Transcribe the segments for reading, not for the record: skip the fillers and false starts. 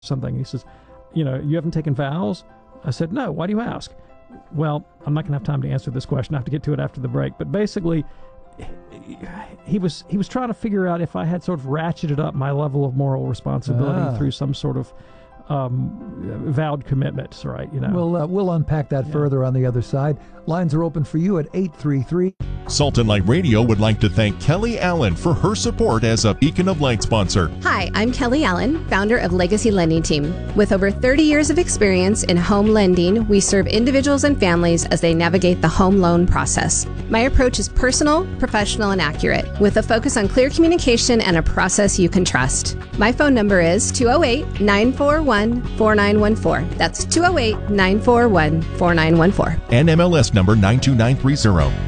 something. He says, you haven't taken vows? I said, no. Why do you ask? Well, I'm not going to have time to answer this question. I have to get to it after the break. But basically, he was trying to figure out if I had sort of ratcheted up my level of moral responsibility through some sort of vowed commitments, right? We'll unpack that further on the other side. Lines are open for you at 833. Salt and Light Radio would like to thank Kelly Allen for her support as a Beacon of Light sponsor. Hi, I'm Kelly Allen, founder of Legacy Lending Team. With over 30 years of experience in home lending, we serve individuals and families as they navigate the home loan process. My approach is personal, professional, and accurate, with a focus on clear communication and a process you can trust. My phone number is 208-941-4914. That's 208-941-4914. And MLS number 92930.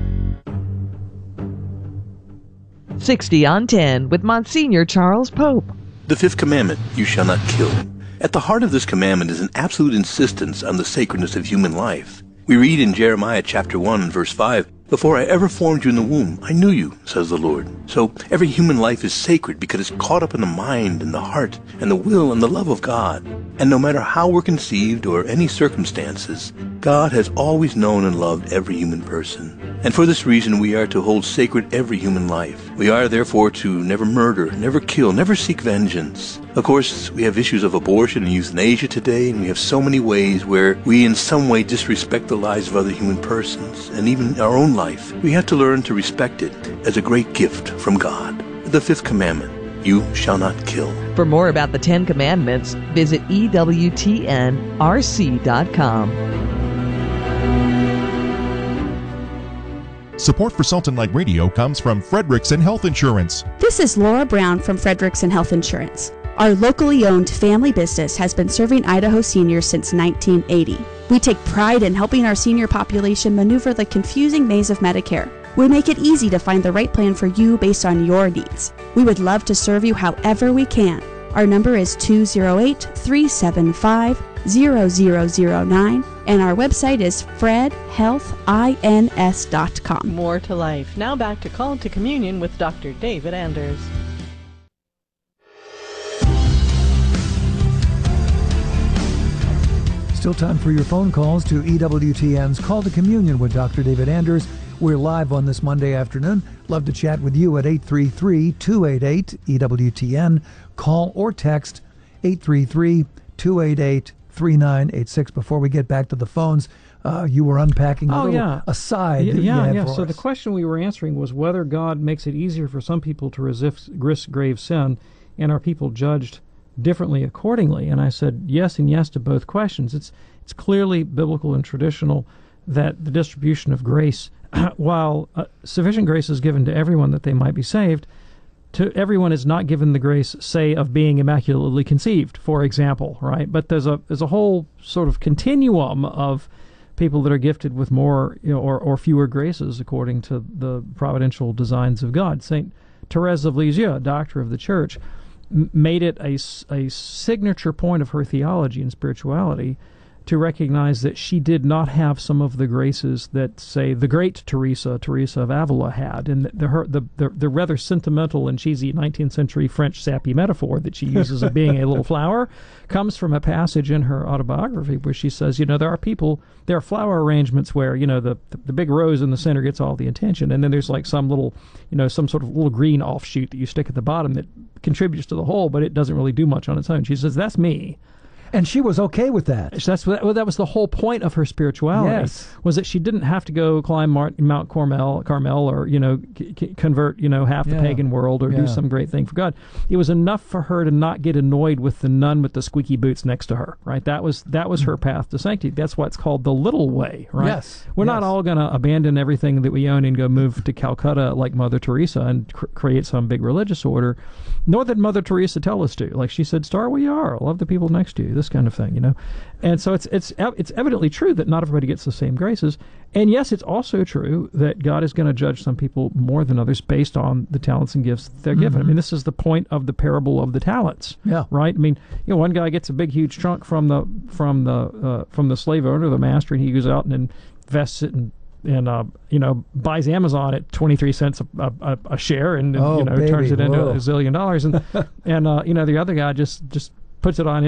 60 on 10 with Monsignor Charles Pope. The fifth commandment, you shall not kill. At the heart of this commandment is an absolute insistence on the sacredness of human life. We read in Jeremiah chapter 1, verse 5, "Before I ever formed you in the womb, I knew you, says the Lord." So every human life is sacred because it's caught up in the mind and the heart and the will and the love of God. And no matter how we're conceived or any circumstances, God has always known and loved every human person. And for this reason, we are to hold sacred every human life. We are therefore to never murder, never kill, never seek vengeance. Of course, we have issues of abortion and euthanasia today, and we have so many ways where we in some way disrespect the lives of other human persons, and even our own life. We have to learn to respect it as a great gift from God. The fifth commandment, you shall not kill. For more about the 10 Commandments, visit EWTNRC.com. Support for Salt and Light Radio comes from Frederickson Health Insurance. This is Laura Brown from Frederickson Health Insurance. Our locally owned family business has been serving Idaho seniors since 1980. We take pride in helping our senior population maneuver the confusing maze of Medicare. We make it easy to find the right plan for you based on your needs. We would love to serve you however we can. Our number is 208-375-0009, and our website is fredhealthins.com. More to life. Now back to Call to Communion with Dr. David Anders. Still time for your phone calls to EWTN's Call to Communion with Dr. David Anders. We're live on this Monday afternoon. Love to chat with you at 833-288-EWTN. Call or text 833-288-3986. Before we get back to the phones, you were unpacking a little aside. Yeah. So the question we were answering was whether God makes it easier for some people to resist grave sin, and are people judged differently accordingly? And I said yes and yes to both questions. It's clearly biblical and traditional that the distribution of grace, while sufficient grace is given to everyone that they might be saved, to everyone is not given the grace, say, of being immaculately conceived, for example, right? But there's a whole sort of continuum of people that are gifted with more, or fewer graces according to the providential designs of God. Saint Therese of Lisieux, a doctor of the Church, made it a signature point of her theology and spirituality to recognize that she did not have some of the graces that, say, the great Teresa of Avila had. And the rather sentimental and cheesy 19th century French sappy metaphor that she uses of being a little flower comes from a passage in her autobiography where she says, there are flower arrangements where, the big rose in the center gets all the attention, and then there's like some little, some sort of little green offshoot that you stick at the bottom that contributes to the whole, but it doesn't really do much on its own. She says, that's me. And she was okay with that. That was the whole point of her spirituality. Yes. Was that she didn't have to go climb Mount Carmel, or convert half the pagan world, or do some great thing for God. It was enough for her to not get annoyed with the nun with the squeaky boots next to her. Right. That was her path to sanctity. That's what's called the little way. Right. Yes. We're not all going to abandon everything that we own and go move to Calcutta like Mother Teresa and create some big religious order. Nor did Mother Teresa tell us to. Like she said, start where you are. Love the people next to you. This kind of thing, And so it's evidently true that not everybody gets the same graces. And yes, it's also true that God is going to judge some people more than others based on the talents and gifts they're given. I mean, this is the point of the parable of the talents. Yeah. Right? I mean, one guy gets a big, huge chunk from the slave owner, the master, and he goes out and invests it and buys Amazon at 23 cents a share and turns it into $1 zillion. And the other guy just puts it on